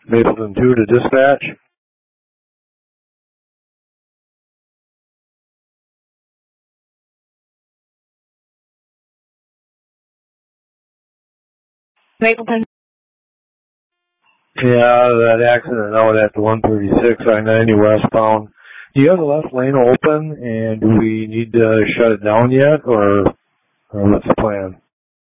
Mapleton 2 to dispatch. Mapleton. Yeah, that accident out at the 136 I-90 westbound. Do you have the left lane open, and do we need to shut it down yet, or what's the plan?